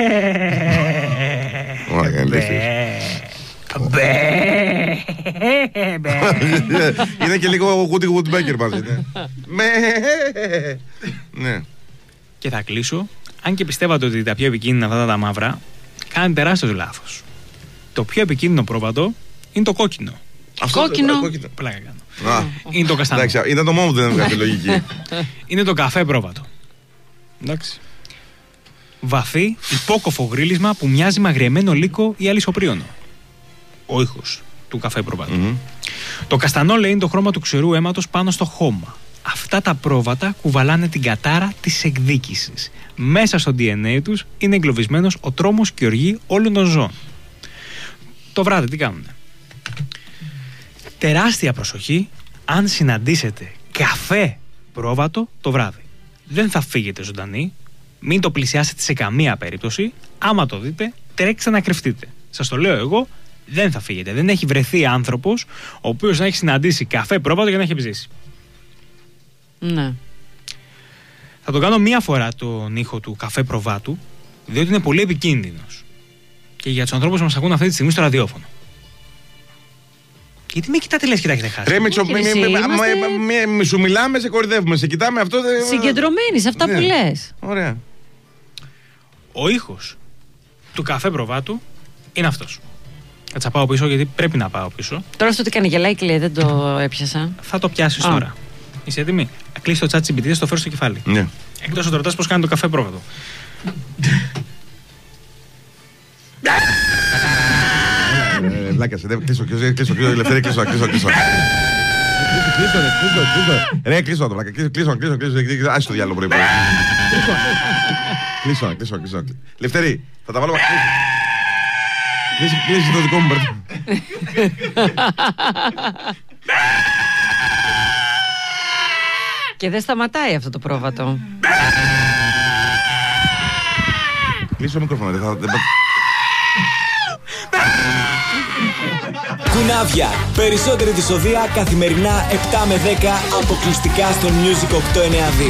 Είναι και λίγο Woody Woodpecker μαζί. Ναι. Και θα κλείσω. Αν και πιστεύατε ότι τα πιο επικίνδυνα αυτά τα μαύρα, κάνετε τεράστιο λάθος. Το πιο επικίνδυνο πρόβατο είναι το κόκκινο. Κόκκινο. Πλάκα κάνω. Είναι το καστανό. Ήταν το μόνο που δεν έβγαλε λογική. Είναι το καφέ πρόβατο. Εντάξει. Βαθύ, υπόκοφο γρίλισμα που μοιάζει με αγριεμένο λύκο ή αλυσοπρίωνο. Ο ήχος του καφέ πρόβατου. Το καστανό, λέει, είναι το χρώμα του ξερού αίματος πάνω στο χώμα. Αυτά τα πρόβατα κουβαλάνε την κατάρα της εκδίκησης. Μέσα στο DNA τους είναι εγκλωβισμένος ο τρόμος και η οργή όλων των ζώων. Το βράδυ τι κάνουνε? Τεράστια προσοχή αν συναντήσετε καφέ πρόβατο το βράδυ. Δεν θα φύγετε ζωντανοί, μην το πλησιάσετε σε καμία περίπτωση. Άμα το δείτε, τρέξτε να κρυφτείτε. Σας το λέω εγώ, δεν θα φύγετε. Δεν έχει βρεθεί άνθρωπος ο οποίος να έχει συναντήσει καφέ πρόβατο για να έχει επιζήσει. Ναι. Θα το κάνω μία φορά τον ήχο του καφέ προβάτου, διότι είναι πολύ επικίνδυνος. Και για τους ανθρώπους που μας ακούν αυτή τη στιγμή στο ραδιόφωνο. Γιατί με κοιτάτε, λες, κοιτάξτε χάσει. Ρε Μητσο, σου μιλάμε, σε κορυδεύουμε, σε κοιτάμε αυτό. Συγκεντρωμένοι σε αυτά που λες. Ωραία. Ο ήχος του καφέ προβάτου είναι αυτός. Θα πάω πίσω γιατί πρέπει να πάω πίσω. Τώρα στο τι κάνει γελάκι, λέει, δεν το έπιασα. Θα το πιάσεις τώρα. Είσαι έτοιμη? Κλείσει το chat GPT, το φέρω στο κεφάλι. Ναι. Εκτός ότι ρωτάς πώς κάνει το καφέ πρόβατο. Βλάκας, κλείσω, Ελευθερία, κλείσω. Ρε, κλείσω το βλάκα, κλείσω, άσε το διάλογο πρωί. Κλείσω. Ελευθερή, θα τα βάλω. Κλείσει το δικό μου μπερδό. Και δεν σταματάει αυτό το πρόβατο. Κλείσω το μικρόφωνο, Κουνάβια. Περισσότερη δυσοδεία καθημερινά 7 με 10 αποκλειστικά στο Music 892.